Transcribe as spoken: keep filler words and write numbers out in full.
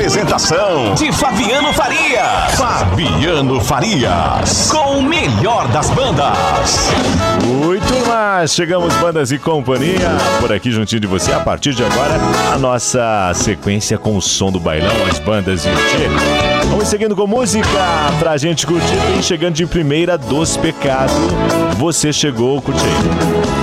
Apresentação de Fabiano Farias. Fabiano Farias, com o melhor das bandas. Oi, turma! Chegamos, Bandas e Companhia, por aqui juntinho de você. A partir de agora, a nossa sequência com o som do bailão, as bandas e o tchê. Vamos seguindo com música pra gente curtir. Vem chegando de primeira, Dos Pecados. Você chegou, curtindo.